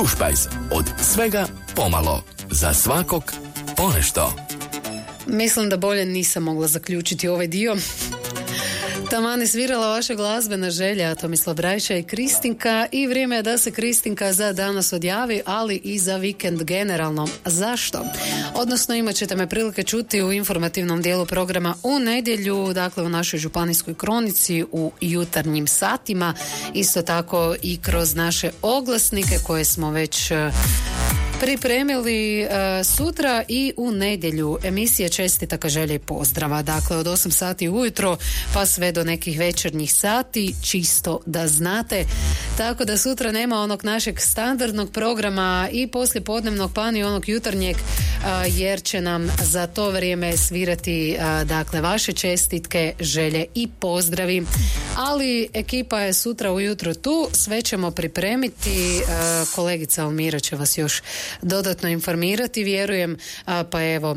Čušpajz, od svega pomalo, za svakog ponešto. Mislim da bolje nisam mogla zaključiti ovaj dio. Taman je svirala vaša glazbena želja, Tomislav Brajša i Kristinka, i vrijeme je da se Kristinka za danas odjavi, ali i za vikend generalno. Zašto? Odnosno imat ćete me prilike čuti u informativnom dijelu programa u nedjelju, dakle u našoj županijskoj kronici u jutarnjim satima, isto tako i kroz naše oglasnike koje smo već pripremili sutra i u nedjelju emisije Čestitaka, želje i pozdrava. Dakle, od 8 sati ujutro pa sve do nekih večernjih sati, čisto da znate. Tako da sutra nema onog našeg standardnog programa i poslijepodnevnog pa ni onog jutarnjeg, jer će nam za to vrijeme svirati dakle vaše čestitke, želje i pozdravi. Ali ekipa je sutra ujutro tu, sve ćemo pripremiti. Kolegica Almira će vas još dodatno informirati, vjerujem, pa evo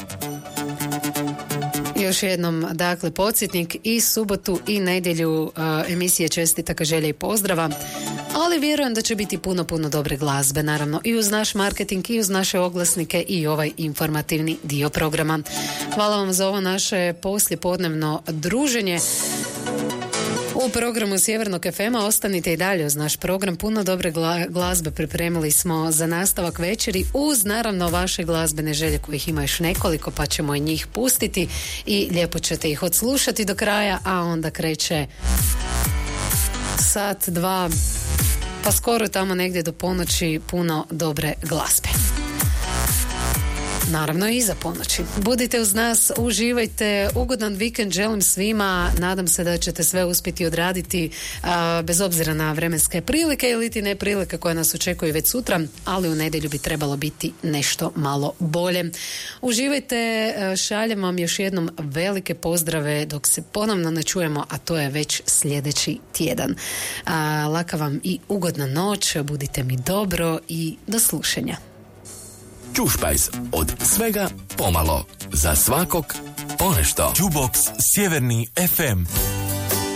još jednom, dakle, podsjetnik i subotu i nedjelju emisije Čestitaka, želje i pozdrava, ali vjerujem da će biti puno dobre glazbe, naravno i uz naš marketing i uz naše oglasnike i ovaj informativni dio programa. Hvala vam za ovo naše poslijepodnevno druženje u programu Sjevernog FM-a. Ostanite i dalje uz naš program, puno dobre glazbe pripremili smo za nastavak večeri, uz naravno vaše glazbene želje kojih ima još nekoliko, pa ćemo i njih pustiti i lijepo ćete ih odslušati do kraja, a onda kreće sat, dva, pa skoro tamo negdje do ponoći puno dobre glazbe. Naravno i iza ponoći. Budite uz nas, uživajte, ugodan vikend želim svima, nadam se da ćete sve uspjeti odraditi bez obzira na vremenske prilike ili ti neprilike koje nas očekuju već sutra, ali u nedjelju bi trebalo biti nešto malo bolje. Uživajte, šaljem vam još jednom velike pozdrave dok se ponovno ne čujemo, a to je već sljedeći tjedan. Laka vam i ugodna noć, budite mi dobro i do slušanja. Čušpajz, od svega pomalo, za svakog ponešto. Jukebox Sjeverni FM.